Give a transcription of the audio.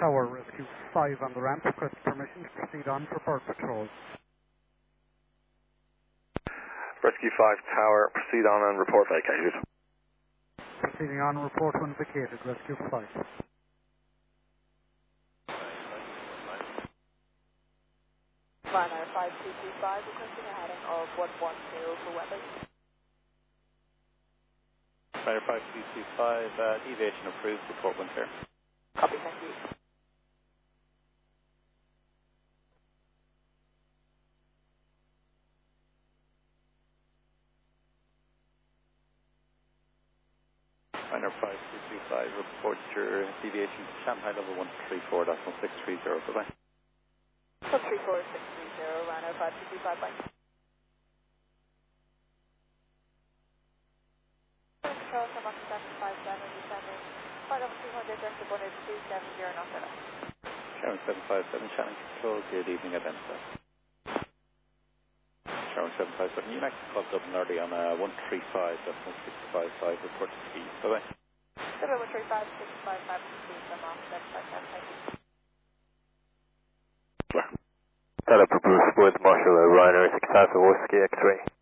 Tower, Rescue 5 on the ramp. Request permission to proceed on for bird patrol. Rescue 5 Tower, proceed on and report vacated. Proceeding on, report when vacated, Rescue 5. Ryanair 5225, requesting a heading of 110 for weather. Ryanair 5225, deviation approved, report wind clear. Copy, thank you. Ryanair 5225, report your deviation to Shanghai level 134.1630, bye-bye. 134.630, Ryanair 5225, bye. Control 757, descending. Flight level 200, directed 18270, not set up. Sharon 757, Shannon Control, good evening, identified. Sharon 757, United Club Dublin early on 135.1655, report to speed, bye-bye. Dublin 135.655, speed, I'm off, 757, thank you. Setup for Bruce with Marshall Ryanair 6 Alpha Whiskey X-ray.